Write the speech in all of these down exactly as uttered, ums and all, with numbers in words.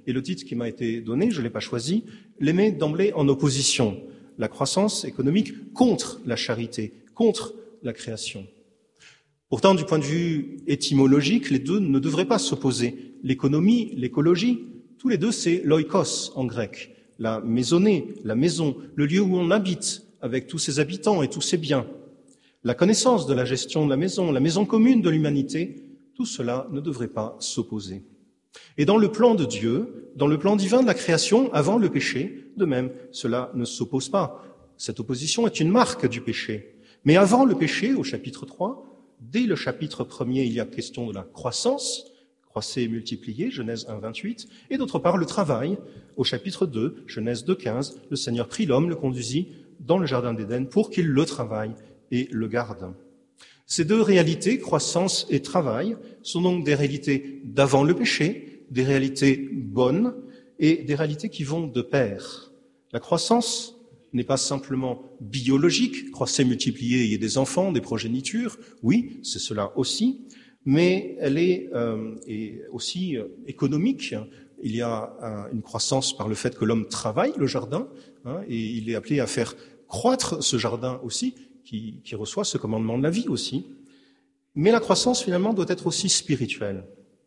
Et le titre qui m'a été donné, je ne l'ai pas choisi, les met d'emblée en opposition. La croissance économique contre la charité, contre la création. Pourtant, du point de vue étymologique, les deux ne devraient pas s'opposer. L'économie, l'écologie, tous les deux, c'est loikos en grec. La maisonnée, la maison, le lieu où on habite, avec tous ses habitants et tous ses biens. La connaissance de la gestion de la maison, la maison commune de l'humanité, tout cela ne devrait pas s'opposer. Et dans le plan de Dieu, dans le plan divin de la création, avant le péché, de même, cela ne s'oppose pas. Cette opposition est une marque du péché. Mais avant le péché, au chapitre trois, dès le chapitre premier, il y a question de la croissance, croissez et multipliez, Genèse un, vingt-huit, et d'autre part le travail. Au chapitre deux, Genèse deux, quinze, le Seigneur prit l'homme, le conduisit dans le jardin d'Éden pour qu'il le travaille et le garde. Ces deux réalités, croissance et travail, sont donc des réalités d'avant le péché, des réalités bonnes et des réalités qui vont de pair. La croissance n'est pas simplement biologique, croissez, multipliez, ayez des enfants, des progénitures, oui, c'est cela aussi, mais elle est, euh, est aussi euh, économique. Il y a un, une croissance par le fait que l'homme travaille le jardin, hein, et il est appelé à faire croître ce jardin aussi, qui, qui reçoit ce commandement de la vie aussi. Mais la croissance, finalement, doit être aussi spirituelle.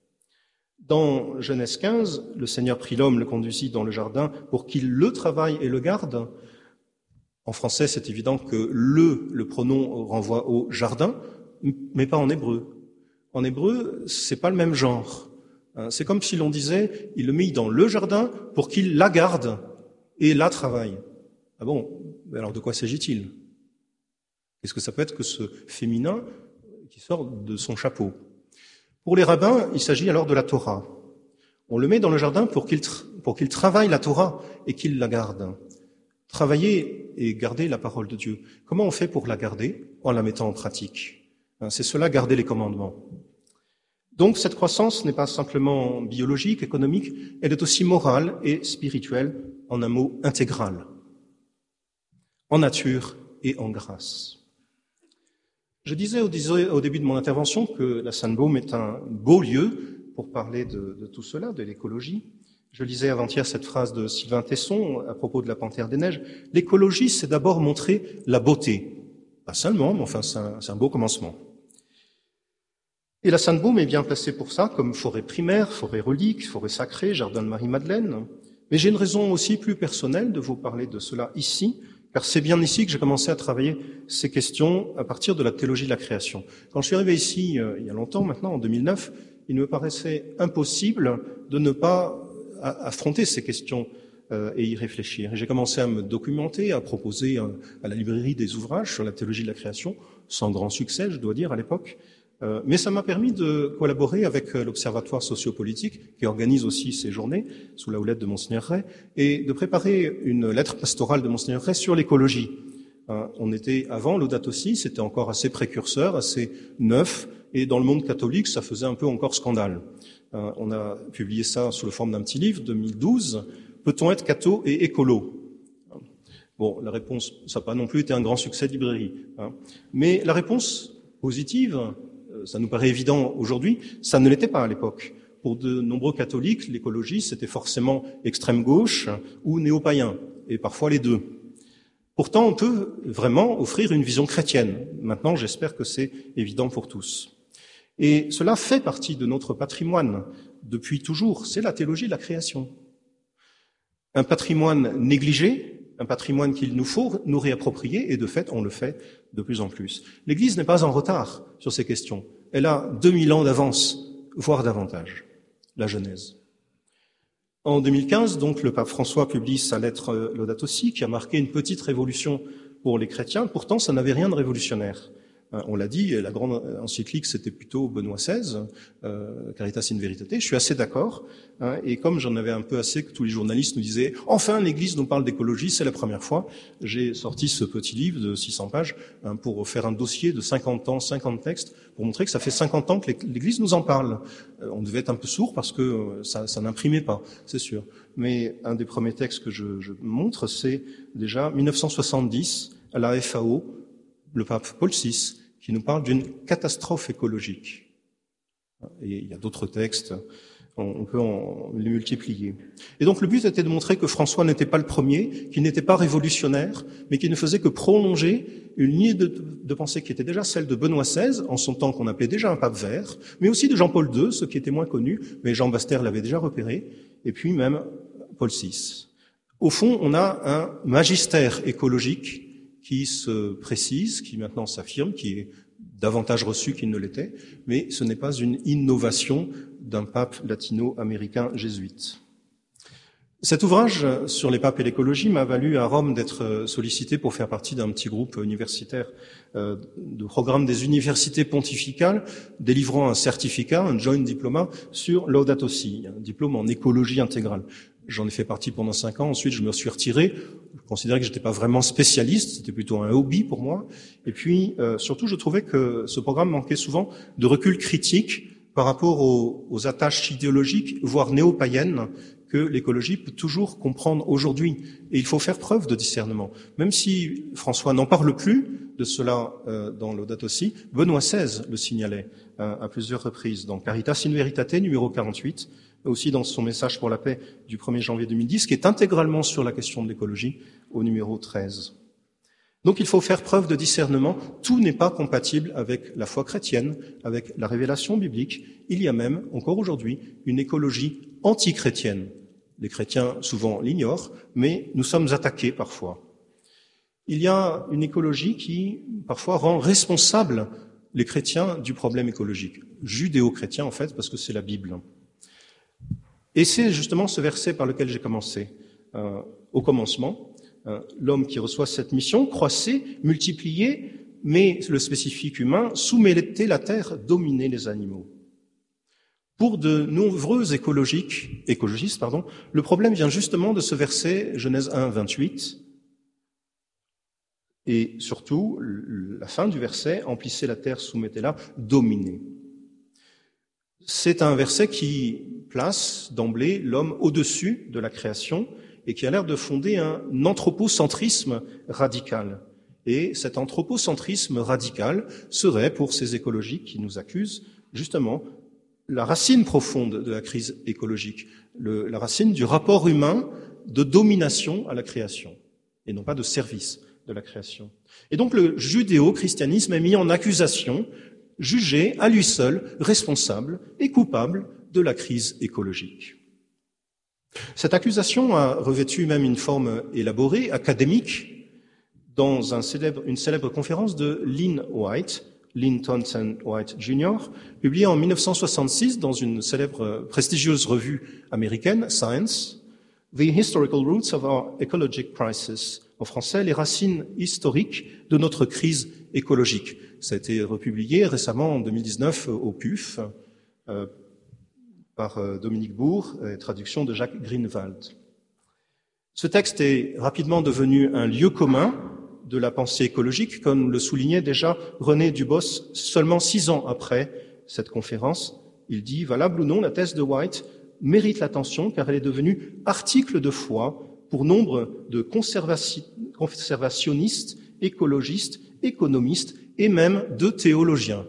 Dans Genèse quinze, le Seigneur prit l'homme, le conduisit dans le jardin pour qu'il le travaille et le garde. En français, c'est évident que le, le pronom renvoie au jardin, mais pas en hébreu. En hébreu, c'est pas le même genre. C'est comme si l'on disait, il le mit dans le jardin pour qu'il la garde et la travaille. Ah bon, alors de quoi s'agit-il? Est-ce que ça peut être que ce féminin qui sort de son chapeau? Pour les rabbins, il s'agit alors de la Torah. On le met dans le jardin pour qu'il, tra- pour qu'il travaille la Torah et qu'il la garde. Travailler et garder la parole de Dieu. Comment on fait pour la garder? En la mettant en pratique. C'est cela, garder les commandements. Donc cette croissance n'est pas simplement biologique, économique, elle est aussi morale et spirituelle, en un mot intégrale, en nature et en grâce. Je disais au, au début de mon intervention que la Sainte-Baume est un beau lieu pour parler de, de tout cela, de l'écologie. Je lisais avant-hier cette phrase de Sylvain Tesson à propos de la Panthère des Neiges. L'écologie, c'est d'abord montrer la beauté. Pas seulement, mais enfin, c'est un, c'est un beau commencement. Et la Sainte-Baume est bien placée pour ça, comme forêt primaire, forêt relique, forêt sacrée, jardin de Marie-Madeleine. Mais j'ai une raison aussi plus personnelle de vous parler de cela ici, car c'est bien ici que j'ai commencé à travailler ces questions à partir de la théologie de la création. Quand je suis arrivé ici, euh, il y a longtemps maintenant, en deux mille neuf, il me paraissait impossible de ne pas affronter ces questions euh, et y réfléchir. Et j'ai commencé à me documenter, à proposer euh, à la librairie des ouvrages sur la théologie de la création, sans grand succès, je dois dire, à l'époque. Euh, mais ça m'a permis de collaborer avec euh, l'Observatoire sociopolitique, qui organise aussi ces journées, sous la houlette de Monseigneur Ray, et de préparer une lettre pastorale de Monseigneur Ray sur l'écologie. Euh, on était avant Laudato Si, c'était encore assez précurseur, assez neuf, et dans le monde catholique, ça faisait un peu encore scandale. Euh, on a publié ça sous la forme d'un petit livre, deux mille douze, « Peut-on être catho et écolo ?» Bon, la réponse, ça n'a pas non plus été un grand succès de librairie. Hein. Mais la réponse positive, ça nous paraît évident aujourd'hui, ça ne l'était pas à l'époque. Pour de nombreux catholiques, l'écologie, c'était forcément extrême gauche ou néo-païen, et parfois les deux. Pourtant, on peut vraiment offrir une vision chrétienne. Maintenant, j'espère que c'est évident pour tous. Et cela fait partie de notre patrimoine depuis toujours. C'est la théologie de la création. Un patrimoine négligé, un patrimoine qu'il nous faut nous réapproprier, et de fait, on le fait de plus en plus. L'Église n'est pas en retard sur ces questions. Elle a deux mille ans d'avance, voire davantage, la Genèse. En deux mille quinze, donc, le pape François publie sa lettre Laudato Si, qui a marqué une petite révolution pour les chrétiens. Pourtant, ça n'avait rien de révolutionnaire. On l'a dit, la grande encyclique, c'était plutôt Benoît seize, euh, Caritas in Veritate. Je suis assez d'accord. Hein, et comme j'en avais un peu assez que tous les journalistes nous disaient « Enfin, l'Église nous parle d'écologie, c'est la première fois », j'ai sorti ce petit livre de six cents pages hein, pour faire un dossier de cinquante ans, cinquante textes, pour montrer que ça fait cinquante ans que l'Église nous en parle. Euh, on devait être un peu sourd parce que ça, ça n'imprimait pas, c'est sûr. Mais un des premiers textes que je, je montre, c'est déjà mille neuf cent soixante-dix, à la F A O, le pape Paul six, qui nous parle d'une catastrophe écologique. Et il y a d'autres textes On peut en les multiplier. Et donc le but était de montrer que François n'était pas le premier, qu'il n'était pas révolutionnaire, mais qu'il ne faisait que prolonger une ligne de, de pensée qui était déjà celle de Benoît seize, en son temps qu'on appelait déjà un pape vert, mais aussi de Jean-Paul deux, ce qui était moins connu, mais Jean Baster l'avait déjà repéré, et puis même Paul six. Au fond, on a un magistère écologique qui se précise, qui maintenant s'affirme, qui est davantage reçu qu'il ne l'était, mais ce n'est pas une innovation d'un pape latino-américain jésuite. Cet ouvrage sur les papes et l'écologie m'a valu à Rome d'être sollicité pour faire partie d'un petit groupe universitaire euh, de programme des universités pontificales délivrant un certificat, un joint diploma sur Laudato Si, un diplôme en écologie intégrale. J'en ai fait partie pendant cinq ans, ensuite je me suis retiré, je considérais que j'étais pas vraiment spécialiste, c'était plutôt un hobby pour moi, et puis euh, surtout je trouvais que ce programme manquait souvent de recul critique par rapport aux, aux attaches idéologiques, voire néo-païennes, que l'écologie peut toujours comprendre aujourd'hui. Et il faut faire preuve de discernement. Même si François n'en parle plus de cela euh, dans Laudato Si, Benoît seize le signalait euh, à plusieurs reprises dans Caritas in Veritate, numéro quarante-huit, mais aussi dans son message pour la paix du premier janvier deux mille dix, qui est intégralement sur la question de l'écologie, au numéro treize. Donc il faut faire preuve de discernement. Tout n'est pas compatible avec la foi chrétienne, avec la révélation biblique. Il y a même, encore aujourd'hui, une écologie anti-chrétienne. Les chrétiens souvent l'ignorent, mais nous sommes attaqués parfois. Il y a une écologie qui, parfois, rend responsables les chrétiens du problème écologique. Judéo-chrétiens, en fait, parce que c'est la Bible. Et c'est justement ce verset par lequel j'ai commencé. Euh, au commencement, euh, l'homme qui reçoit cette mission, croissez, multipliez, mais le spécifique humain, soumettez la terre, dominez les animaux. Pour de nombreux écologiques, écologistes, pardon, le problème vient justement de ce verset, Genèse un, vingt-huit, et surtout, la fin du verset, emplissez la terre, soumettez-la, dominez. C'est un verset qui place d'emblée l'homme au-dessus de la création et qui a l'air de fonder un anthropocentrisme radical. Et cet anthropocentrisme radical serait, pour ces écologiques qui nous accusent, justement, la racine profonde de la crise écologique, le, la racine du rapport humain de domination à la création, et non pas de service de la création. Et donc le judéo-christianisme est mis en accusation, jugé à lui seul responsable et coupable de la crise écologique. Cette accusation a revêtu même une forme élaborée, académique, dans un célèbre, une célèbre conférence de Lynn White, Lynn Townsend White junior, publiée en mille neuf cent soixante-six dans une célèbre, prestigieuse revue américaine, Science, The Historical Roots of Our Ecologic Crisis. En français, les racines historiques de notre crise écologique. Ça a été republié récemment en deux mille dix-neuf au P U F euh, par euh, Dominique Bourg, et traduction de Jacques Greenwald. Ce texte est rapidement devenu un lieu commun de la pensée écologique, comme le soulignait déjà René Dubos seulement six ans après cette conférence. Il dit, valable ou non, la thèse de White mérite l'attention car elle est devenue article de foi pour nombre de conservati- conservationnistes, écologistes, économistes et même de théologiens.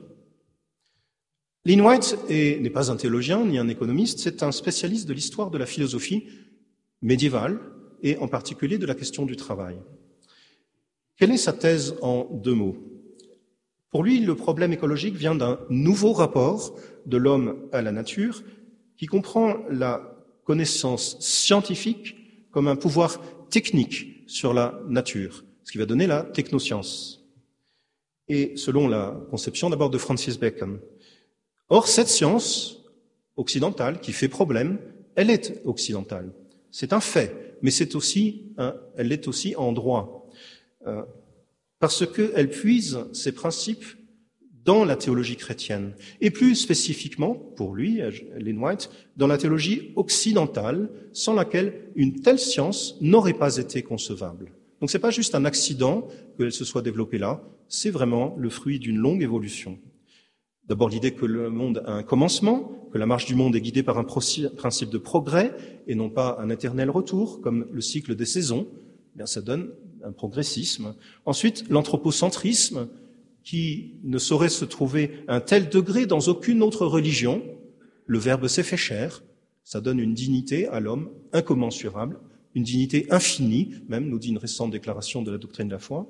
Lynn White est, n'est pas un théologien ni un économiste, c'est un spécialiste de l'histoire de la philosophie médiévale et en particulier de la question du travail. Quelle est sa thèse en deux mots ? Pour lui, le problème écologique vient d'un nouveau rapport de l'homme à la nature qui comprend la connaissance scientifique comme un pouvoir technique sur la nature, ce qui va donner la technoscience. Et selon la conception d'abord de Francis Bacon. Or, cette science occidentale qui fait problème, elle est occidentale. C'est un fait, mais c'est aussi un, elle est aussi en droit. Euh, parce qu'elle puise ses principes dans la théologie chrétienne, et plus spécifiquement, pour lui, Lynn White, dans la théologie occidentale, sans laquelle une telle science n'aurait pas été concevable. Donc c'est pas juste un accident qu'elle se soit développée là, c'est vraiment le fruit d'une longue évolution. D'abord l'idée que le monde a un commencement, que la marche du monde est guidée par un principe de progrès, et non pas un éternel retour, comme le cycle des saisons, eh bien ça donne un progressisme. Ensuite, l'anthropocentrisme, qui ne saurait se trouver à un tel degré dans aucune autre religion. Le Verbe s'est fait chair, Ça donne une dignité à l'homme incommensurable, une dignité infinie, même, nous dit une récente déclaration de la doctrine de la foi.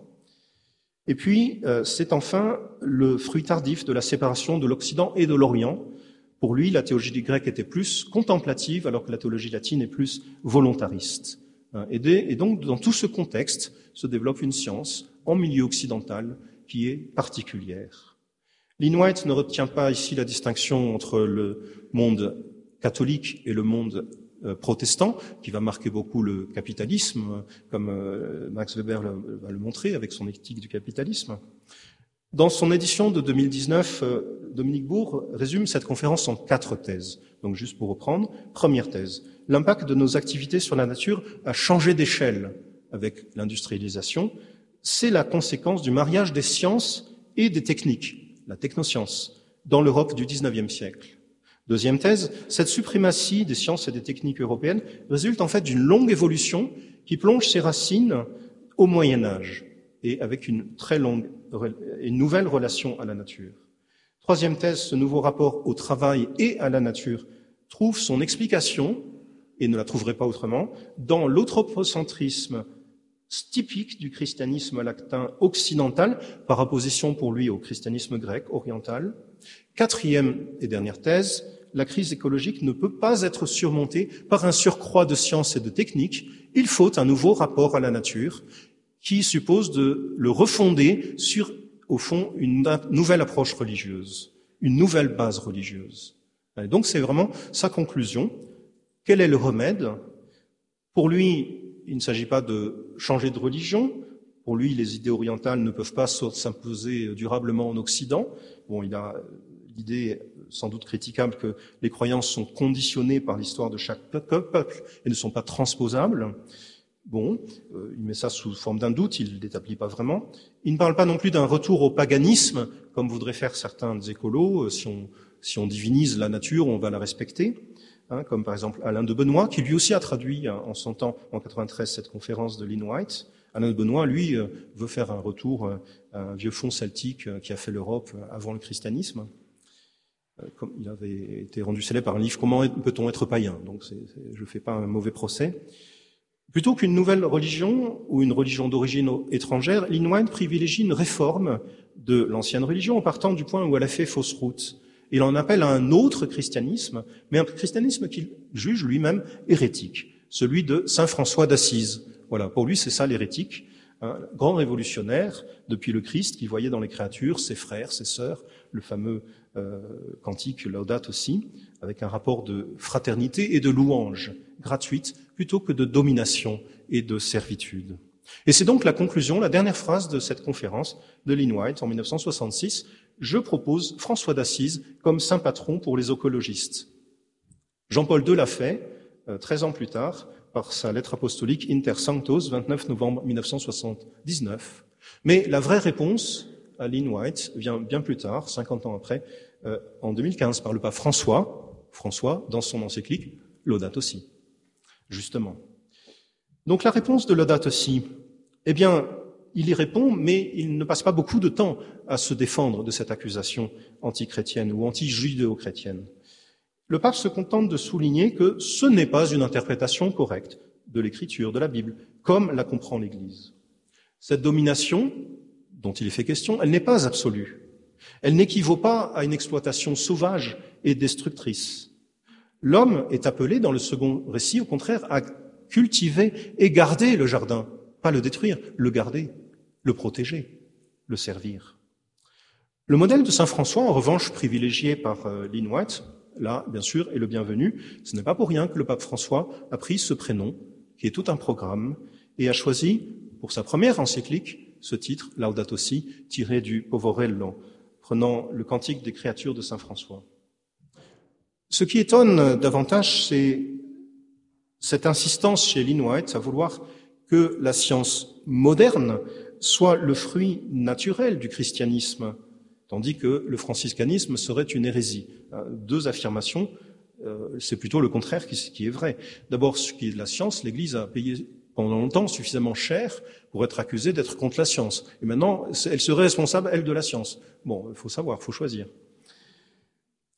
Et puis, euh, c'est enfin le fruit tardif de la séparation de l'Occident et de l'Orient. Pour lui, la théologie grecque était plus contemplative, alors que la théologie latine est plus volontariste. Et, des, et donc, dans tout ce contexte, se développe une science en milieu occidental qui est particulière. Lynn White ne retient pas ici la distinction entre le monde catholique et le monde euh, protestant, qui va marquer beaucoup le capitalisme, comme euh, Max Weber le, va le montrer avec son éthique du capitalisme. Dans son édition de deux mille dix-neuf, euh, Dominique Bourg résume cette conférence en quatre thèses. Donc juste pour reprendre, première thèse, l'impact de nos activités sur la nature a changé d'échelle avec l'industrialisation. C'est la conséquence du mariage des sciences et des techniques, la technoscience, dans l'Europe du dix-neuvième siècle. Deuxième thèse, cette suprématie des sciences et des techniques européennes résulte en fait d'une longue évolution qui plonge ses racines au Moyen Âge et avec une très longue et nouvelle relation à la nature. Troisième thèse, ce nouveau rapport au travail et à la nature trouve son explication, et ne la trouverait pas autrement, dans l'anthropocentrisme typique du christianisme latin occidental, par opposition pour lui au christianisme grec oriental. Quatrième et dernière thèse, la crise écologique ne peut pas être surmontée par un surcroît de sciences et de techniques. Il faut un nouveau rapport à la nature qui suppose de le refonder sur, au fond, une nouvelle approche religieuse, une nouvelle base religieuse. Et donc c'est vraiment sa conclusion. Quel est le remède? Pour lui, il ne s'agit pas de changer de religion. Pour lui, les idées orientales ne peuvent pas s'imposer durablement en Occident. Bon, il a l'idée sans doute critiquable que les croyances sont conditionnées par l'histoire de chaque peuple et ne sont pas transposables. Bon, euh, il met ça sous forme d'un doute, il ne l'établit pas vraiment. Il ne parle pas non plus d'un retour au paganisme, comme voudraient faire certains écolos. Si on, si on divinise la nature, on va la respecter. Hein, comme par exemple Alain de Benoît, qui lui aussi a traduit hein, en son temps, en quatre-vingt-treize, cette conférence de Lynn White. Alain de Benoît, lui, euh, veut faire un retour euh, à un vieux fond celtique euh, qui a fait l'Europe euh, avant le christianisme. Euh, comme il avait été rendu célèbre par un livre « Comment peut-on être païen ?» Donc c'est, c'est, je ne fais pas un mauvais procès. Plutôt qu'une nouvelle religion ou une religion d'origine étrangère, Lynn White privilégie une réforme de l'ancienne religion en partant du point où elle a fait fausse route. Il en appelle à un autre christianisme, mais un christianisme qu'il juge lui-même hérétique, celui de saint François d'Assise. Voilà, pour lui c'est ça l'hérétique, un grand révolutionnaire depuis le Christ qui voyait dans les créatures ses frères, ses sœurs, le fameux euh, cantique Laudate aussi, avec un rapport de fraternité et de louange gratuite plutôt que de domination et de servitude. Et c'est donc la conclusion, la dernière phrase de cette conférence de Lynn White en mille neuf cent soixante-six. Je propose François d'Assise comme saint patron pour les écologistes. Jean-Paul deux l'a fait, euh, treize ans plus tard, par sa lettre apostolique Inter Sanctos, vingt-neuf novembre mille neuf cent soixante-dix-neuf. Mais la vraie réponse à Lynn White vient bien plus tard, cinquante ans après, euh, en deux mille quinze, par le pape François, François, dans son encyclique Laudate aussi, justement. Donc la réponse de Laudate aussi, eh bien, il y répond, mais il ne passe pas beaucoup de temps à se défendre de cette accusation antichrétienne ou anti-judéo-chrétienne. Le pape se contente de souligner que ce n'est pas une interprétation correcte de l'écriture, de la Bible, comme la comprend l'Église. Cette domination, dont il est fait question, elle n'est pas absolue. Elle n'équivaut pas à une exploitation sauvage et destructrice. L'homme est appelé, dans le second récit, au contraire, à cultiver et garder le jardin, pas le détruire, le garder, le protéger, le servir. Le modèle de saint François, en revanche, privilégié par euh, Lynn White, là, bien sûr, est le bienvenu. Ce n'est pas pour rien que le pape François a pris ce prénom, qui est tout un programme, et a choisi, pour sa première encyclique, ce titre, Laudato Si, tiré du Poverello, prenant le cantique des créatures de saint François. Ce qui étonne davantage, c'est cette insistance chez Lynn White à vouloir que la science moderne soit le fruit naturel du christianisme, tandis que le franciscanisme serait une hérésie. Deux affirmations, euh, c'est plutôt le contraire qui, qui est vrai. D'abord, ce qui est de la science, l'Église a payé pendant longtemps suffisamment cher pour être accusée d'être contre la science. Et maintenant, elle serait responsable, elle, de la science. Bon, il faut savoir, il faut choisir.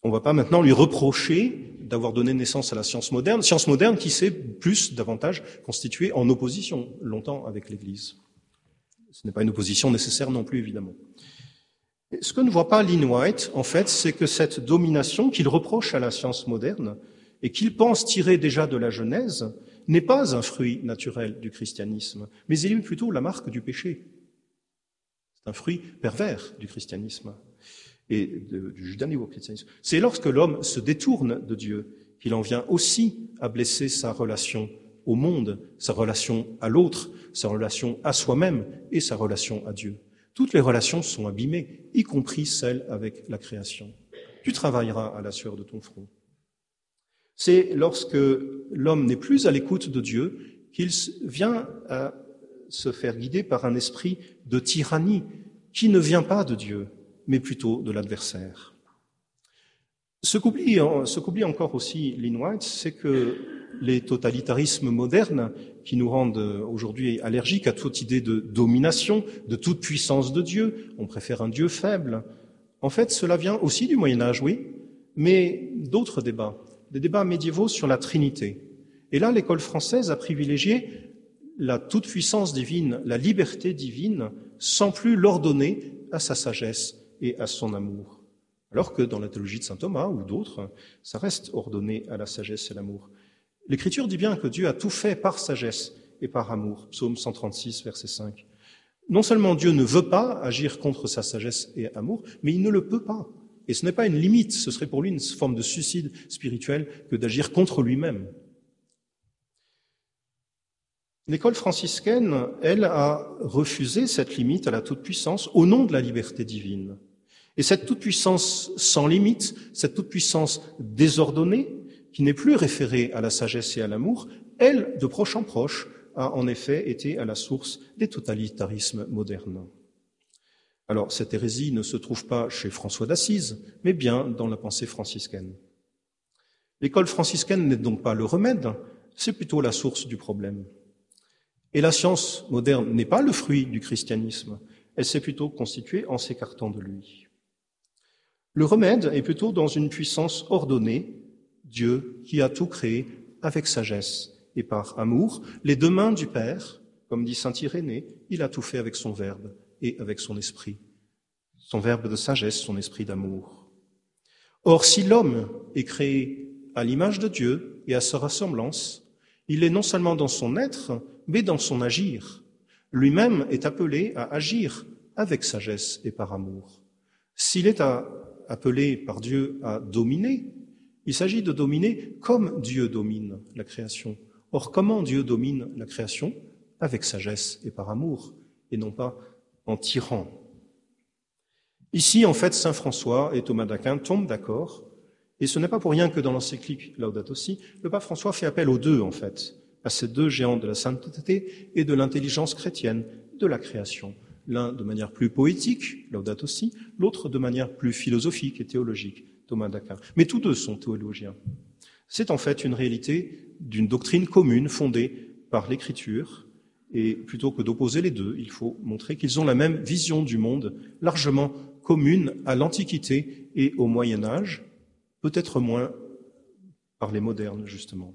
On ne va pas maintenant lui reprocher d'avoir donné naissance à la science moderne, science moderne qui s'est plus, davantage constituée en opposition longtemps avec l'Église. Ce n'est pas une opposition nécessaire non plus, évidemment. Et ce que ne voit pas Lynn White, en fait, c'est que cette domination qu'il reproche à la science moderne et qu'il pense tirer déjà de la Genèse n'est pas un fruit naturel du christianisme, mais il est plutôt la marque du péché. C'est un fruit pervers du christianisme et de, du judaïco-christianisme. C'est lorsque l'homme se détourne de Dieu qu'il en vient aussi à blesser sa relation au monde, sa relation à l'autre, sa relation à soi-même et sa relation à Dieu. Toutes les relations sont abîmées, y compris celles avec la création. Tu travailleras à la sueur de ton front. C'est lorsque l'homme n'est plus à l'écoute de Dieu qu'il vient à se faire guider par un esprit de tyrannie qui ne vient pas de Dieu, mais plutôt de l'adversaire. Ce qu'oublie, ce qu'oublie encore aussi Lynn White, c'est que les totalitarismes modernes qui nous rendent aujourd'hui allergiques à toute idée de domination, de toute puissance de Dieu, on préfère un Dieu faible. En fait, cela vient aussi du Moyen-Âge, oui, mais d'autres débats, des débats médiévaux sur la Trinité. Et là, l'école française a privilégié la toute-puissance divine, la liberté divine, sans plus l'ordonner à sa sagesse et à son amour. Alors que dans la théologie de saint Thomas ou d'autres, ça reste ordonné à la sagesse et à l'amour. L'Écriture dit bien que Dieu a tout fait par sagesse et par amour. Psaume cent trente-six, verset cinq. Non seulement Dieu ne veut pas agir contre sa sagesse et amour, mais il ne le peut pas. Et ce n'est pas une limite, ce serait pour lui une forme de suicide spirituel que d'agir contre lui-même. L'école franciscaine, elle, a refusé cette limite à la toute-puissance au nom de la liberté divine. Et cette toute-puissance sans limite, cette toute-puissance désordonnée, qui n'est plus référée à la sagesse et à l'amour, elle, de proche en proche, a en effet été à la source des totalitarismes modernes. Alors, cette hérésie ne se trouve pas chez François d'Assise, mais bien dans la pensée franciscaine. L'école franciscaine n'est donc pas le remède, c'est plutôt la source du problème. Et la science moderne n'est pas le fruit du christianisme, elle s'est plutôt constituée en s'écartant de lui. Le remède est plutôt dans une puissance ordonnée, Dieu qui a tout créé avec sagesse et par amour, les deux mains du Père, comme dit saint Irénée, il a tout fait avec son Verbe et avec son esprit, son Verbe de sagesse, son esprit d'amour. Or, si l'homme est créé à l'image de Dieu et à sa ressemblance, il est non seulement dans son être, mais dans son agir. Lui-même est appelé à agir avec sagesse et par amour. S'il est à, appelé par Dieu à dominer, il s'agit de dominer comme Dieu domine la création. Or, comment Dieu domine la création? Avec sagesse et par amour, et non pas en tirant. Ici, en fait, saint François et Thomas d'Aquin tombent d'accord, et ce n'est pas pour rien que dans l'encyclique Laudato Si, le pape François fait appel aux deux, en fait, à ces deux géants de la sainteté et de l'intelligence chrétienne de la création. L'un de manière plus poétique, Laudato Si, l'autre de manière plus philosophique et théologique, Thomas d'Aquin. Mais tous deux sont théologiens. C'est en fait une réalité d'une doctrine commune fondée par l'Écriture, et plutôt que d'opposer les deux, il faut montrer qu'ils ont la même vision du monde, largement commune à l'Antiquité et au Moyen-Âge, peut-être moins par les modernes, justement.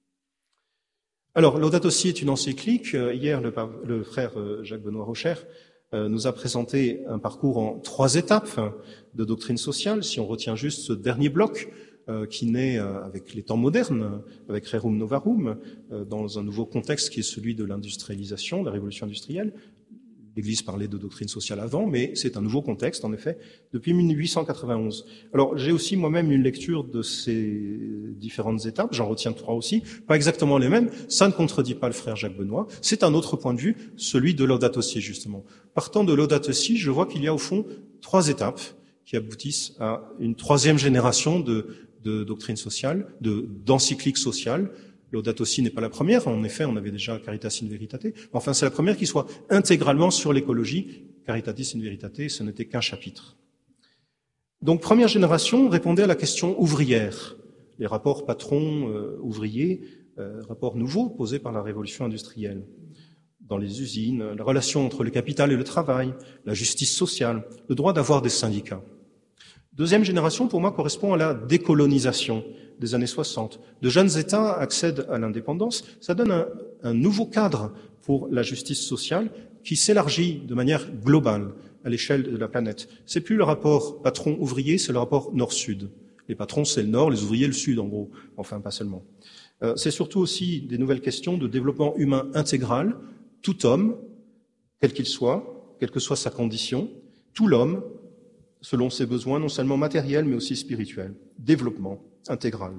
Alors, Laudato Si est une encyclique. Hier, le, le frère Jacques-Benoît Rocher nous a présenté un parcours en trois étapes de doctrine sociale, si on retient juste ce dernier bloc, euh, qui naît euh, avec les temps modernes, avec Rerum Novarum, euh, dans un nouveau contexte qui est celui de l'industrialisation, de la révolution industrielle. L'Église parlait de doctrine sociale avant, mais c'est un nouveau contexte, en effet, depuis mille huit cent quatre-vingt-onze. Alors, j'ai aussi moi-même une lecture de ces différentes étapes, j'en retiens trois aussi, pas exactement les mêmes, ça ne contredit pas le frère Jacques Benoît, c'est un autre point de vue, celui de Laudato Si, justement. Partant de Laudato Si, je vois qu'il y a au fond trois étapes qui aboutissent à une troisième génération de, de doctrine sociale, de, d'encyclique sociale. Laudato Si n'est pas la première, en effet, on avait déjà Caritas in Veritate, mais enfin c'est la première qui soit intégralement sur l'écologie. Caritatis in Veritate, ce n'était qu'un chapitre. Donc, première génération répondait à la question ouvrière, les rapports patrons-ouvriers, euh, euh, rapports nouveaux posés par la révolution industrielle. Dans les usines, la relation entre le capital et le travail, la justice sociale, le droit d'avoir des syndicats. Deuxième génération, pour moi, correspond à la décolonisation des années soixante. De jeunes États accèdent à l'indépendance. Ça donne un, un nouveau cadre pour la justice sociale qui s'élargit de manière globale à l'échelle de la planète. C'est plus le rapport patron-ouvrier, c'est le rapport nord-sud. Les patrons, c'est le nord, les ouvriers, le sud, en gros. Enfin, pas seulement. Euh, c'est surtout aussi des nouvelles questions de développement humain intégral. Tout homme, quel qu'il soit, quelle que soit sa condition, tout l'homme, selon ses besoins, non seulement matériels, mais aussi spirituels. Développement intégral.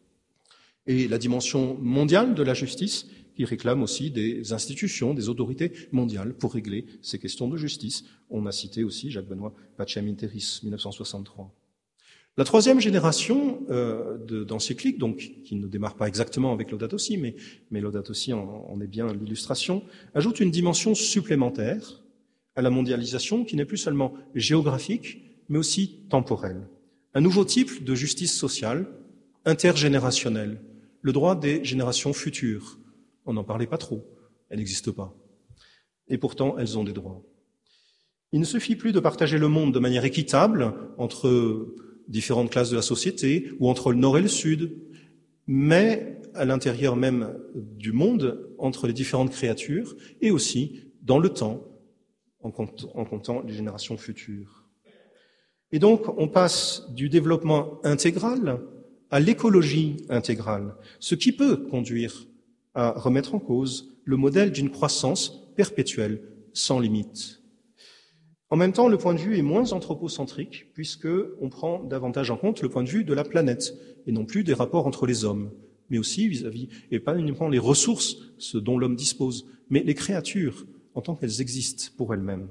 Et la dimension mondiale de la justice, qui réclame aussi des institutions, des autorités mondiales pour régler ces questions de justice. On a cité aussi Jacques-Benoît Pacem in Terris, mille neuf cent soixante-trois. La troisième génération euh, de, d'encycliques, donc qui ne démarre pas exactement avec Laudato Si, mais, mais Laudato Si en, en est bien l'illustration, ajoute une dimension supplémentaire à la mondialisation qui n'est plus seulement géographique, mais aussi temporelle. Un nouveau type de justice sociale, intergénérationnelle, le droit des générations futures. On n'en parlait pas trop, elles n'existent pas. Et pourtant, elles ont des droits. Il ne suffit plus de partager le monde de manière équitable entre différentes classes de la société ou entre le nord et le sud, mais à l'intérieur même du monde, entre les différentes créatures et aussi dans le temps, en comptant les générations futures. Et donc, on passe du développement intégral à l'écologie intégrale, ce qui peut conduire à remettre en cause le modèle d'une croissance perpétuelle, sans limite. En même temps, le point de vue est moins anthropocentrique, puisqu'on prend davantage en compte le point de vue de la planète, et non plus des rapports entre les hommes, mais aussi vis-à-vis, et pas uniquement les ressources, ce dont l'homme dispose, mais les créatures, en tant qu'elles existent pour elles-mêmes.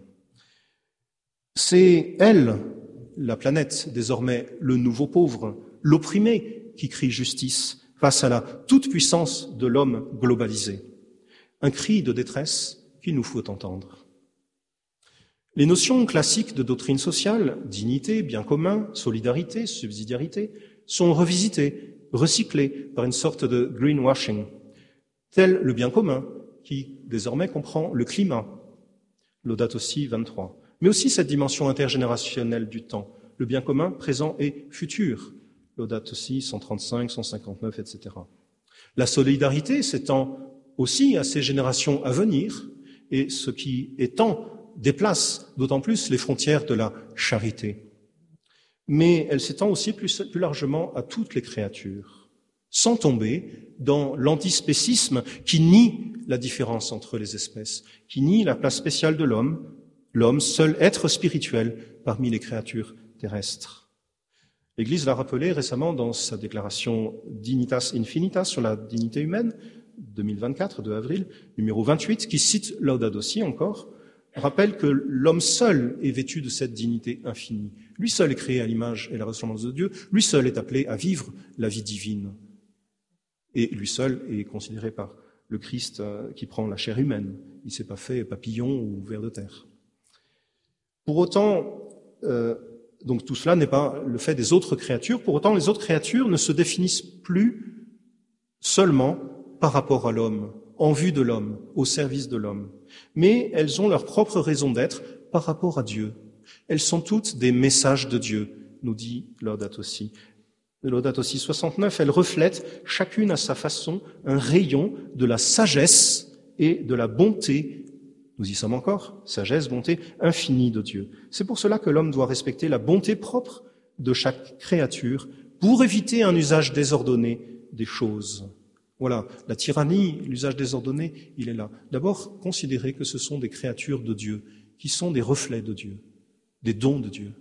C'est elle, la planète, désormais le nouveau pauvre, l'opprimé, qui crie justice face à la toute-puissance de l'homme globalisé. Un cri de détresse qu'il nous faut entendre. Les notions classiques de doctrine sociale, dignité, bien commun, solidarité, subsidiarité, sont revisitées, recyclées par une sorte de greenwashing, tel le bien commun, qui désormais comprend le climat, Laudato Si vingt-trois, mais aussi cette dimension intergénérationnelle du temps, le bien commun présent et futur, Laudato Si cent trente-cinq, cent cinquante-neuf, et cetera. La solidarité s'étend aussi à ces générations à venir, et ce qui étend déplace d'autant plus les frontières de la charité. Mais elle s'étend aussi plus, plus largement à toutes les créatures, sans tomber dans l'antispécisme qui nie la différence entre les espèces, qui nie la place spéciale de l'homme, l'homme seul être spirituel parmi les créatures terrestres. L'Église l'a rappelé récemment dans sa déclaration Dignitas Infinitas sur la dignité humaine, deux mille vingt-quatre, deux avril, numéro vingt-huit, qui cite Laudato Si encore, rappelle que l'homme seul est vêtu de cette dignité infinie. Lui seul est créé à l'image et la ressemblance de Dieu. Lui seul est appelé à vivre la vie divine. Et lui seul est considéré par le Christ qui prend la chair humaine. Il ne s'est pas fait papillon ou ver de terre. Pour autant, euh, donc tout cela n'est pas le fait des autres créatures. Pour autant, les autres créatures ne se définissent plus seulement par rapport à l'homme, en vue de l'homme, au service de l'homme. Mais elles ont leur propre raison d'être par rapport à Dieu. Elles sont toutes des messages de Dieu, nous dit Laudato Si. Laudato Si soixante-neuf, elles reflètent chacune à sa façon un rayon de la sagesse et de la bonté, nous y sommes encore, sagesse, bonté infinie de Dieu. C'est pour cela que l'homme doit respecter la bonté propre de chaque créature pour éviter un usage désordonné des choses. Voilà, la tyrannie, l'usage désordonné, il est là. D'abord, considérez que ce sont des créatures de Dieu, qui sont des reflets de Dieu, des dons de Dieu.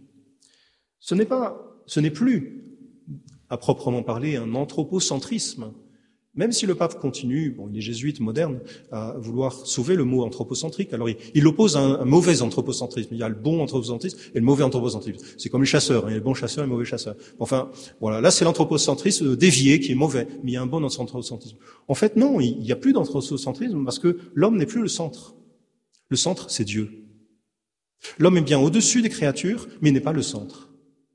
Ce n'est pas, ce n'est plus, à proprement parler, un anthropocentrisme. Même si le pape continue, bon, il est jésuite moderne, à vouloir sauver le mot anthropocentrique, alors il, il oppose un, un mauvais anthropocentrisme. Il y a le bon anthropocentrisme et le mauvais anthropocentrisme. C'est comme les chasseurs, hein, il y a le bon chasseur et le mauvais chasseur. Enfin, voilà, là c'est l'anthropocentrisme dévié qui est mauvais, mais il y a un bon anthropocentrisme. En fait, non, il n'y a plus d'anthropocentrisme parce que l'homme n'est plus le centre. Le centre, c'est Dieu. L'homme est bien au-dessus des créatures, mais il n'est pas le centre.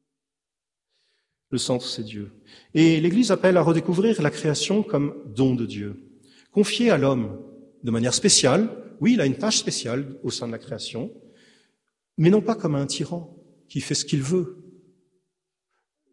Le centre, c'est Dieu. Et l'Église appelle à redécouvrir la création comme don de Dieu, confié à l'homme de manière spéciale. Oui, il a une tâche spéciale au sein de la création, mais non pas comme un tyran qui fait ce qu'il veut,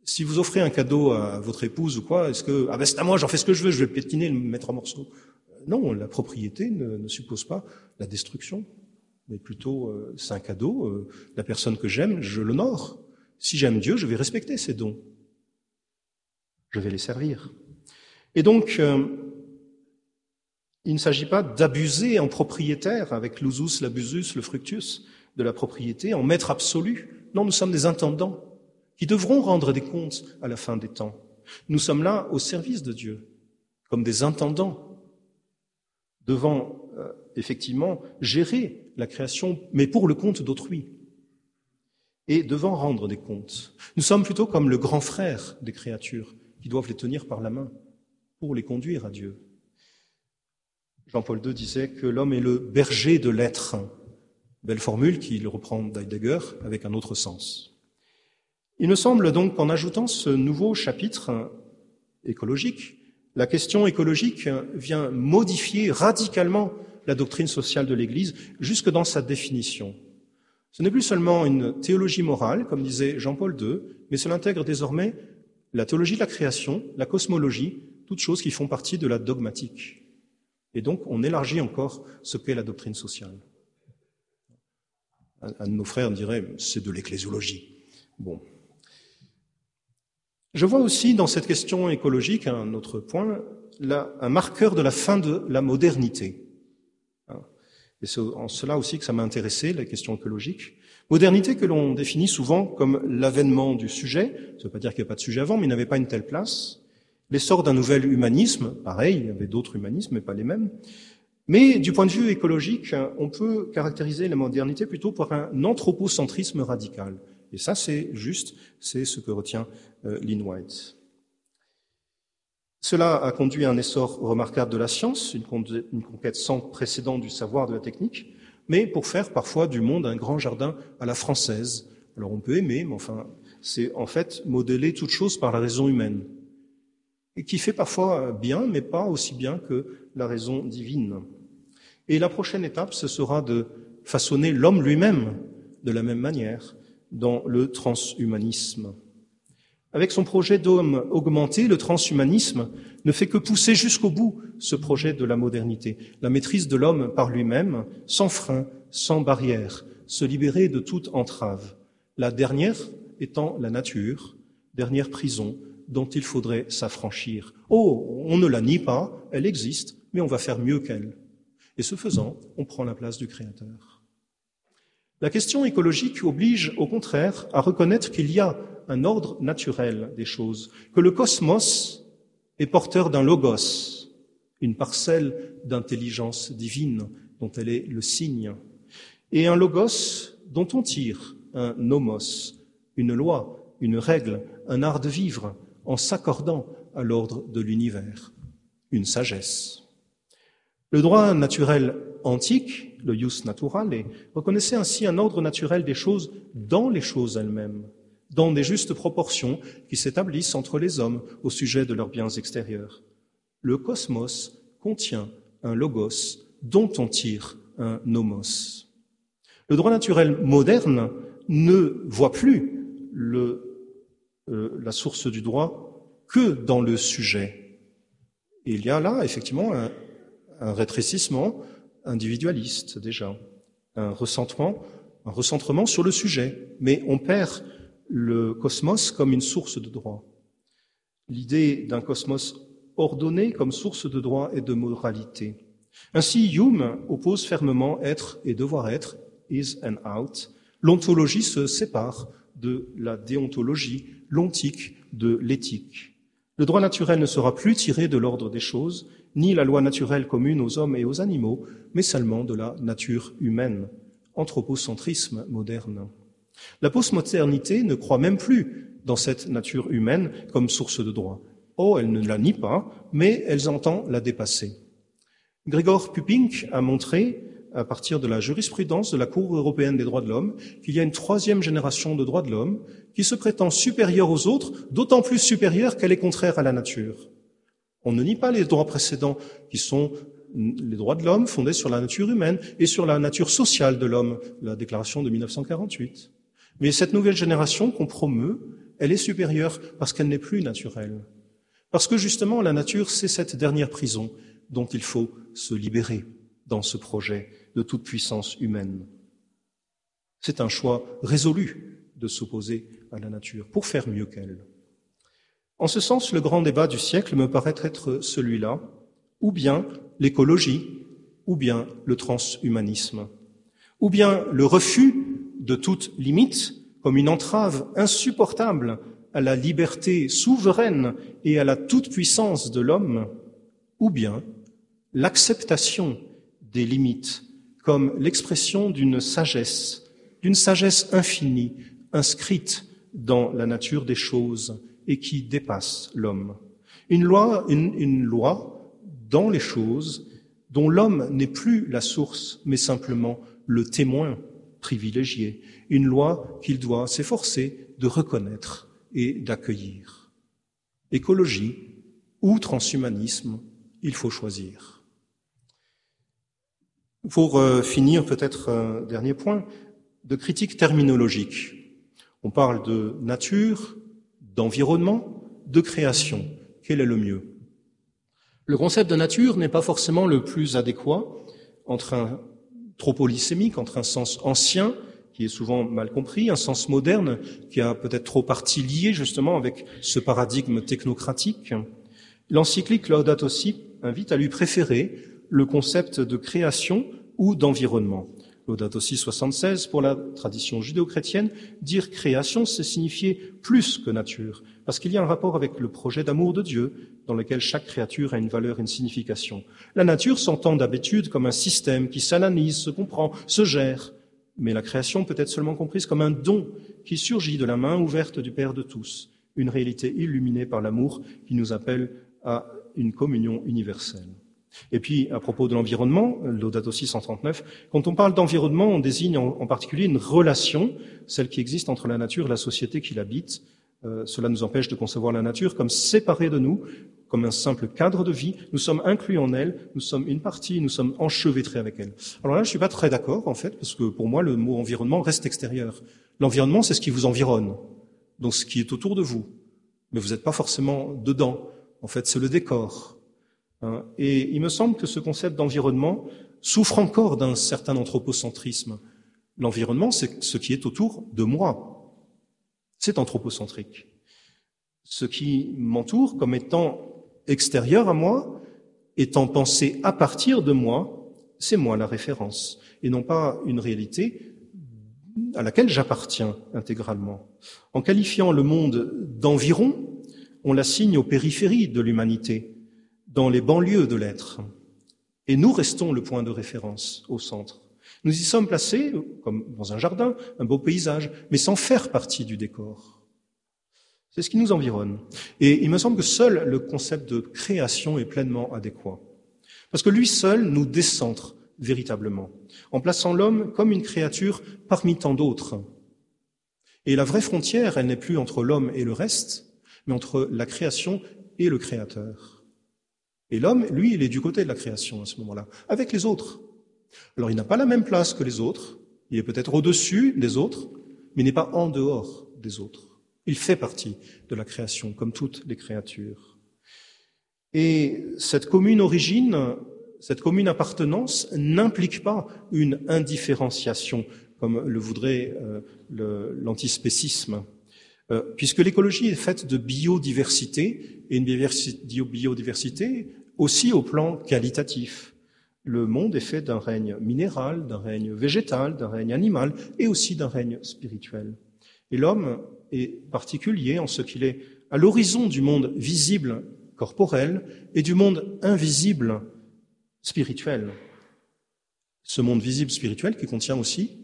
Si vous offrez un cadeau à votre épouse ou quoi, est-ce que, ah ben c'est à moi, j'en fais ce que je veux, je vais le piétiner, le mettre en morceaux. Non, la propriété ne, ne suppose pas la destruction, mais plutôt, euh, c'est un cadeau, euh, la personne que j'aime, je l'honore. Si j'aime Dieu, je vais respecter ses dons. Je vais les servir. Et donc, euh, il ne s'agit pas d'abuser en propriétaire, avec l'usus, l'abusus, le fructus, de la propriété, en maître absolu. Non, nous sommes des intendants qui devront rendre des comptes à la fin des temps. Nous sommes là au service de Dieu, comme des intendants, devant euh, effectivement gérer la création, mais pour le compte d'autrui, et devant rendre des comptes. Nous sommes plutôt comme le grand frère des créatures, qui doivent les tenir par la main pour les conduire à Dieu. Jean-Paul deux disait que l'homme est le berger de l'être. Belle formule qu'il reprend d'Heidegger avec un autre sens. Il me semble donc qu'en ajoutant ce nouveau chapitre écologique, la question écologique vient modifier radicalement la doctrine sociale de l'Église jusque dans sa définition. Ce n'est plus seulement une théologie morale, comme disait Jean-Paul deux, mais cela intègre désormais la théologie de la création, la cosmologie, toutes choses qui font partie de la dogmatique. Et donc, on élargit encore ce qu'est la doctrine sociale. Un de nos frères dirait, c'est de l'ecclésiologie. Bon. Je vois aussi dans cette question écologique, un autre point, là, un marqueur de la fin de la modernité. Et c'est en cela aussi que ça m'a intéressé, la question écologique. Modernité que l'on définit souvent comme l'avènement du sujet. Ça ne veut pas dire qu'il n'y a pas de sujet avant, mais il n'avait pas une telle place. L'essor d'un nouvel humanisme, pareil, il y avait d'autres humanismes, mais pas les mêmes. Mais du point de vue écologique, on peut caractériser la modernité plutôt par un anthropocentrisme radical. Et ça, c'est juste, c'est ce que retient euh, Lynn White. Cela a conduit à un essor remarquable de la science, une conquête sans précédent du savoir, de la technique, mais pour faire parfois du monde un grand jardin à la française. Alors on peut aimer, mais enfin, c'est en fait modeler toute chose par la raison humaine, et qui fait parfois bien, mais pas aussi bien que la raison divine. Et la prochaine étape, ce sera de façonner l'homme lui-même de la même manière dans le transhumanisme. Avec son projet d'homme augmenté, le transhumanisme ne fait que pousser jusqu'au bout ce projet de la modernité, la maîtrise de l'homme par lui-même, sans frein, sans barrière, se libérer de toute entrave. La dernière étant la nature, dernière prison dont il faudrait s'affranchir. Oh, on ne la nie pas, elle existe, mais on va faire mieux qu'elle. Et ce faisant, on prend la place du Créateur. La question écologique oblige, au contraire, à reconnaître qu'il y a un ordre naturel des choses, que le cosmos est porteur d'un logos, une parcelle d'intelligence divine dont elle est le signe, et un logos dont on tire un nomos, une loi, une règle, un art de vivre, en s'accordant à l'ordre de l'univers, une sagesse. Le droit naturel antique, le ius naturale, reconnaissait ainsi un ordre naturel des choses dans les choses elles-mêmes, dans des justes proportions qui s'établissent entre les hommes au sujet de leurs biens extérieurs. Le cosmos contient un logos dont on tire un nomos. Le droit naturel moderne ne voit plus le, euh, la source du droit que dans le sujet. Et il y a là, effectivement, un, un rétrécissement individualiste, déjà, un recentrement, un recentrement sur le sujet. Mais on perd le cosmos comme une source de droit. L'idée d'un cosmos ordonné comme source de droit et de moralité. Ainsi, Hume oppose fermement être et devoir être, is and out. L'ontologie se sépare de la déontologie, l'ontique de l'éthique. Le droit naturel ne sera plus tiré de l'ordre des choses, ni la loi naturelle commune aux hommes et aux animaux, mais seulement de la nature humaine. Anthropocentrisme moderne. La postmodernité ne croit même plus dans cette nature humaine comme source de droit. Oh, elle ne la nie pas, mais elle entend la dépasser. Gregor Pupink a montré, à partir de la jurisprudence de la Cour européenne des droits de l'homme, qu'il y a une troisième génération de droits de l'homme qui se prétend supérieure aux autres, d'autant plus supérieure qu'elle est contraire à la nature. On ne nie pas les droits précédents, qui sont les droits de l'homme fondés sur la nature humaine et sur la nature sociale de l'homme, la déclaration de mille neuf cent quarante-huit. Mais cette nouvelle génération qu'on promeut Elle est supérieure parce qu'elle n'est plus naturelle. Parce que justement, la nature, c'est cette dernière prison dont il faut se libérer dans ce projet de toute puissance humaine. C'est un choix résolu de s'opposer à la nature pour faire mieux qu'elle. En ce sens, le grand débat du siècle me paraît être celui-là, ou bien l'écologie, ou bien le transhumanisme, ou bien le refus de toute limite comme une entrave insupportable à la liberté souveraine et à la toute-puissance de l'homme, ou bien l'acceptation des limites comme l'expression d'une sagesse, d'une sagesse infinie, inscrite dans la nature des choses et qui dépasse l'homme. Une loi, une, une loi dans les choses dont l'homme n'est plus la source, mais simplement le témoin privilégié. Une loi qu'il doit s'efforcer de reconnaître et d'accueillir. Écologie ou transhumanisme, il faut choisir. Pour euh, finir, peut-être un dernier point, de critique terminologique. On parle de nature, d'environnement, de création. Quel est le mieux? Le concept de nature n'est pas forcément le plus adéquat entre un tropolysémique, entre un sens ancien, qui est souvent mal compris, un sens moderne, qui a peut-être trop partie lié justement avec ce paradigme technocratique. L'encyclique Laudato Si invite à lui préférer le concept de création ou d'environnement. Laudato Si soixante-seize, pour la tradition judéo-chrétienne, dire création, c'est signifier plus que nature, parce qu'il y a un rapport avec le projet d'amour de Dieu, dans lequel chaque créature a une valeur et une signification. La nature s'entend d'habitude comme un système qui s'analyse, se comprend, se gère, mais la création peut être seulement comprise comme un don qui surgit de la main ouverte du Père de tous, une réalité illuminée par l'amour qui nous appelle à une communion universelle. Et puis, à propos de l'environnement, Laudato Si cent trente-neuf, quand on parle d'environnement, on désigne en, en particulier une relation, celle qui existe entre la nature et la société qui l'habite. Euh, cela nous empêche de concevoir la nature comme séparée de nous, comme un simple cadre de vie. Nous sommes inclus en elle, nous sommes une partie, nous sommes enchevêtrés avec elle. Alors là, je suis pas très d'accord, en fait, parce que pour moi, le mot environnement reste extérieur. L'environnement, c'est ce qui vous environne, donc ce qui est autour de vous. Mais vous n'êtes pas forcément dedans. En fait, c'est le décor. Et il me semble que ce concept d'environnement souffre encore d'un certain anthropocentrisme. L'environnement, c'est ce qui est autour de moi. C'est anthropocentrique. Ce qui m'entoure comme étant extérieur à moi, étant pensé à partir de moi, c'est moi la référence, et non pas une réalité à laquelle j'appartiens intégralement. En qualifiant le monde d'environ, on l'assigne aux périphéries de l'humanité, dans les banlieues de l'être. Et nous restons le point de référence au centre. Nous y sommes placés, comme dans un jardin, un beau paysage, mais sans faire partie du décor. C'est ce qui nous environne. Et il me semble que seul le concept de création est pleinement adéquat. Parce que lui seul nous décentre véritablement, en plaçant l'homme comme une créature parmi tant d'autres. Et la vraie frontière, elle n'est plus entre l'homme et le reste, mais entre la création et le créateur. Et l'homme, lui, il est du côté de la création à ce moment-là, avec les autres. Alors, il n'a pas la même place que les autres, il est peut-être au-dessus des autres, mais il n'est pas en dehors des autres. Il fait partie de la création, comme toutes les créatures. Et cette commune origine, cette commune appartenance n'implique pas une indifférenciation, comme le voudrait euh, le, l'antispécisme. Euh, puisque l'écologie est faite de biodiversité, et une biodiversité aussi au plan qualitatif. Le monde est fait d'un règne minéral, d'un règne végétal, d'un règne animal, et aussi d'un règne spirituel. Et l'homme est particulier en ce qu'il est à l'horizon du monde visible, corporel, et du monde invisible, spirituel. Ce monde visible, spirituel, qui contient aussi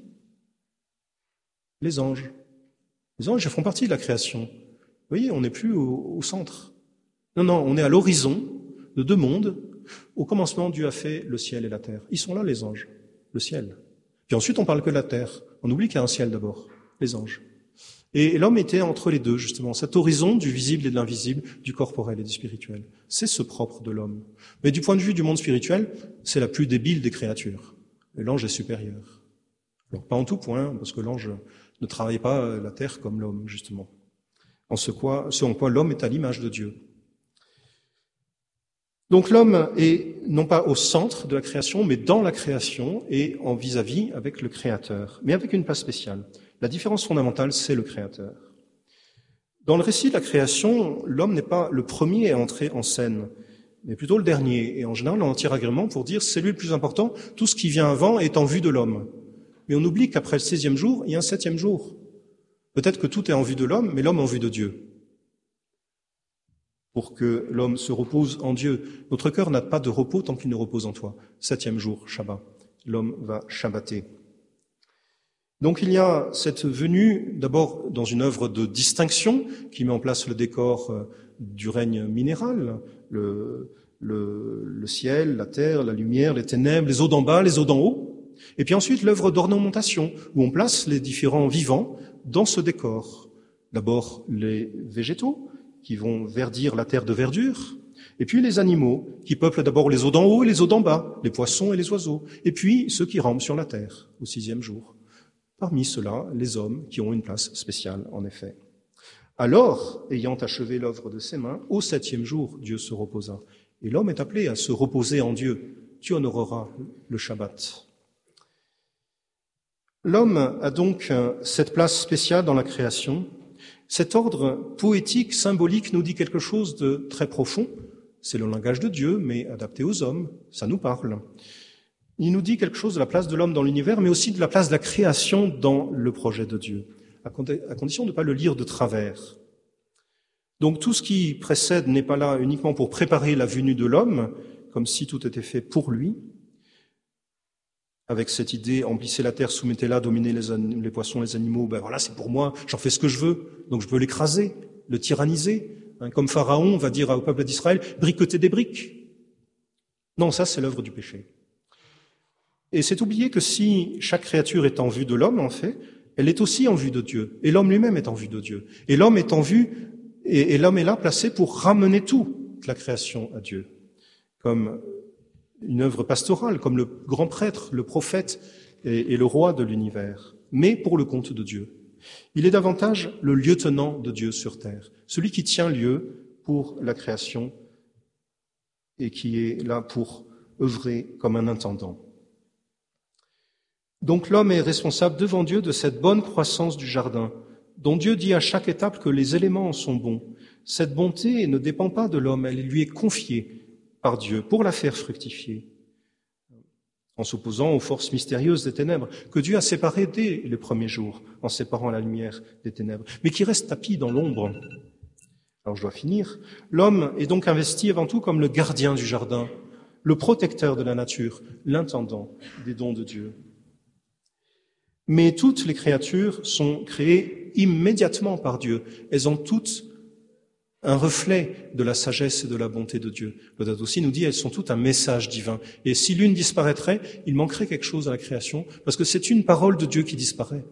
les anges. Les anges font partie de la création. Vous voyez, on n'est plus au, au centre. Non, non, on est à l'horizon de deux mondes. Au commencement, Dieu a fait le ciel et la terre. Ils sont là, les anges, le ciel. Puis ensuite, on parle que de la terre. On oublie qu'il y a un ciel d'abord, les anges. Et l'homme était entre les deux, justement, cet horizon du visible et de l'invisible, du corporel et du spirituel. C'est ce propre de l'homme. Mais du point de vue du monde spirituel, c'est la plus débile des créatures. Et l'ange est supérieur. Alors, pas en tout point, parce que l'ange ne travaille pas la terre comme l'homme, justement. en ce, quoi, ce en quoi l'homme est à l'image de Dieu. Donc l'homme est non pas au centre de la création, mais dans la création et en vis-à-vis avec le Créateur, mais avec une place spéciale. La différence fondamentale, c'est le Créateur. Dans le récit de la création, l'homme n'est pas le premier à entrer en scène, mais plutôt le dernier. Et en général, on en tire agrément pour dire c'est lui le plus important, tout ce qui vient avant est en vue de l'homme. Mais on oublie qu'après le sixième jour, il y a un septième jour. Peut-être que tout est en vue de l'homme, mais l'homme en vue de Dieu. Pour que l'homme se repose en Dieu. Notre cœur n'a pas de repos tant qu'il ne repose en toi. Septième jour, Shabbat. L'homme va shabbater. Donc il y a cette venue, d'abord dans une œuvre de distinction, qui met en place le décor du règne minéral, le, le, le ciel, la terre, la lumière, les ténèbres, les eaux d'en bas, les eaux d'en haut. Et puis ensuite l'œuvre d'ornementation, où on place les différents vivants dans ce décor. D'abord les végétaux, qui vont verdir la terre de verdure, et puis les animaux, qui peuplent d'abord les eaux d'en haut et les eaux d'en bas, les poissons et les oiseaux, et puis ceux qui rampent sur la terre, au sixième jour. Parmi ceux-là, les hommes, qui ont une place spéciale, en effet. Alors, ayant achevé l'œuvre de ses mains, au septième jour, Dieu se reposa. Et l'homme est appelé à se reposer en Dieu. Tu honoreras le Shabbat. L'homme a donc cette place spéciale dans la création. Cet ordre poétique, symbolique, nous dit quelque chose de très profond. C'est le langage de Dieu, mais adapté aux hommes. Ça nous parle. Il nous dit quelque chose de la place de l'homme dans l'univers, mais aussi de la place de la création dans le projet de Dieu, à condition de ne pas le lire de travers. Donc tout ce qui précède n'est pas là uniquement pour préparer la venue de l'homme, comme si tout était fait pour lui, avec cette idée, emplissez la terre, soumettez-la, dominez les, les poissons, les animaux, ben voilà, c'est pour moi, j'en fais ce que je veux, donc je peux l'écraser, le tyranniser, hein, comme Pharaon va dire au peuple d'Israël, briquetez des briques. Non, ça c'est l'œuvre du péché. Et c'est oublier que si chaque créature est en vue de l'homme, en fait, elle est aussi en vue de Dieu, et l'homme lui-même est en vue de Dieu. Et l'homme est en vue, et, et l'homme est là placé pour ramener toute la création à Dieu, comme une œuvre pastorale, comme le grand prêtre, le prophète et, et le roi de l'univers, mais pour le compte de Dieu. Il est davantage le lieutenant de Dieu sur terre, celui qui tient lieu pour la création et qui est là pour œuvrer comme un intendant. Donc l'homme est responsable devant Dieu de cette bonne croissance du jardin, dont Dieu dit à chaque étape que les éléments en sont bons. Cette bonté ne dépend pas de l'homme, elle lui est confiée par Dieu pour la faire fructifier, en s'opposant aux forces mystérieuses des ténèbres, que Dieu a séparées dès les premiers jours, en séparant la lumière des ténèbres, mais qui restent tapis dans l'ombre. Alors je dois finir. L'homme est donc investi avant tout comme le gardien du jardin, le protecteur de la nature, l'intendant des dons de Dieu. Mais toutes les créatures sont créées immédiatement par Dieu. Elles ont toutes un reflet de la sagesse et de la bonté de Dieu. Laudato aussi nous dit, elles sont toutes un message divin. Et si l'une disparaîtrait, il manquerait quelque chose à la création, parce que c'est une parole de Dieu qui disparaît.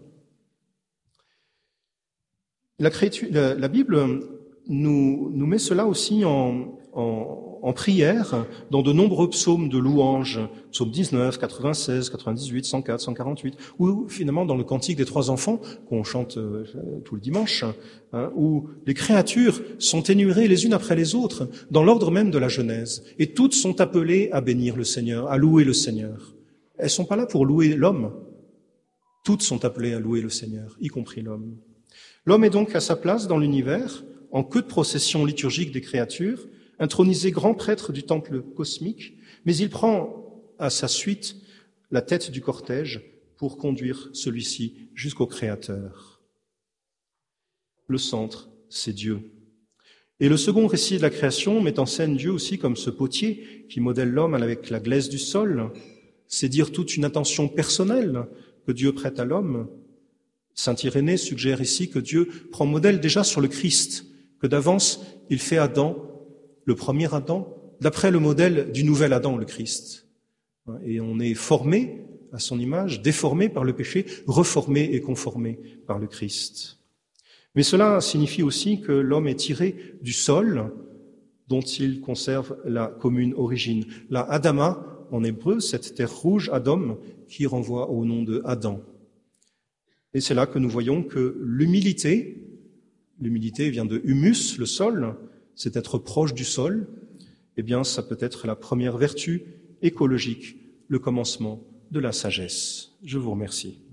La, créature, la, la Bible nous, nous met cela aussi en, en, en prière dans de nombreux psaumes de louanges, psaume dix-neuf, quatre-vingt-seize, quatre-vingt-dix-huit, cent quatre, cent quarante-huit, ou finalement dans le cantique des trois enfants qu'on chante euh, tout le dimanche, hein, où les créatures sont énumérées les unes après les autres dans l'ordre même de la Genèse, et toutes sont appelées à bénir le Seigneur, à louer le Seigneur. Elles sont pas là pour louer l'homme, toutes sont appelées à louer le Seigneur, y compris l'homme. L'homme est donc à sa place dans l'univers, en queue de procession liturgique des créatures, intronisé grand prêtre du temple cosmique, mais il prend à sa suite la tête du cortège pour conduire celui-ci jusqu'au Créateur. Le centre, c'est Dieu. Et le second récit de la création met en scène Dieu aussi comme ce potier qui modèle l'homme avec la glaise du sol. C'est dire toute une attention personnelle que Dieu prête à l'homme. Saint Irénée suggère ici que Dieu prend modèle déjà sur le Christ, que d'avance il fait Adam, le premier Adam, d'après le modèle du nouvel Adam, le Christ. Et on est formé à son image, déformé par le péché, reformé et conformé par le Christ. Mais cela signifie aussi que l'homme est tiré du sol dont il conserve la commune origine. La Adama, en hébreu, cette terre rouge, Adam, qui renvoie au nom de Adam. Et c'est là que nous voyons que l'humilité, l'humilité vient de humus, le sol, c'est être proche du sol, eh bien, ça peut être la première vertu écologique, le commencement de la sagesse. Je vous remercie.